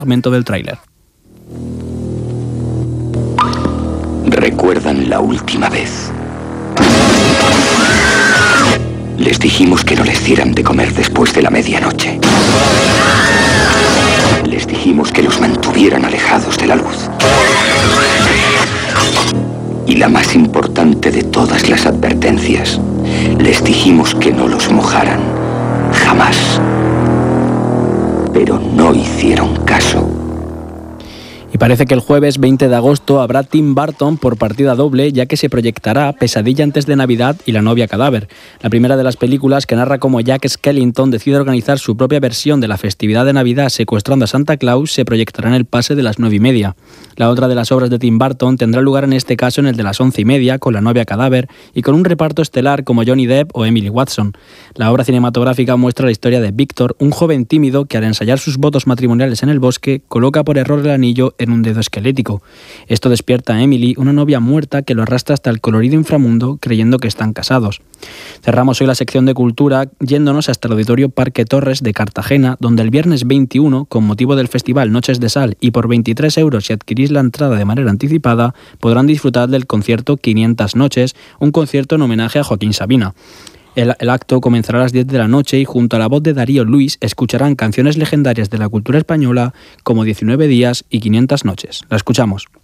fragmento del tráiler. ¿Recuerdan la última vez? Les dijimos que no les dieran de comer después de la medianoche. Les dijimos que los mantuvieran alejados de la luz. Y la más importante de todas las advertencias, les dijimos que no los mojaran. Jamás. Pero no hicieron caso. Y parece que el jueves 20 de agosto habrá Tim Burton por partida doble, ya que se proyectará Pesadilla antes de Navidad y La novia cadáver, la primera de las películas que narra cómo Jack Skellington decide organizar su propia versión de la festividad de Navidad secuestrando a Santa Claus. Se proyectará en el pase de las 9:30. La otra de las obras de Tim Burton tendrá lugar en este caso en el de las 11:30, con La novia cadáver y con un reparto estelar como Johnny Depp o Emily Watson. La obra cinematográfica muestra la historia de Víctor, un joven tímido que al ensayar sus votos matrimoniales en el bosque coloca por error el anillo en un dedo esquelético. Esto despierta a Emily, una novia muerta que lo arrastra hasta el colorido inframundo creyendo que están casados. Cerramos hoy la sección de cultura yéndonos hasta el Auditorio Parque Torres de Cartagena, donde el viernes 21, con motivo del festival Noches de Sal y por 23 euros si adquirís la entrada de manera anticipada, podrán disfrutar del concierto 500 Noches, un concierto en homenaje a Joaquín Sabina. El acto comenzará a las 10 de la noche y junto a la voz de Darío Luis escucharán canciones legendarias de la cultura española como 19 días y 500 noches. La escuchamos.